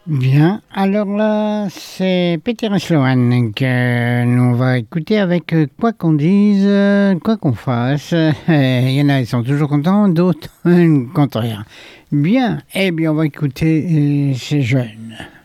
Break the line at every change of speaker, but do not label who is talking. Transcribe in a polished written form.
Bien, alors là, c'est Peter et Sloan que nous va écouter avec quoi qu'on dise, quoi qu'on fasse. Il y en a, ils sont toujours contents, d'autres ne comptent rien. Bien, eh bien, on va écouter ces jeunes.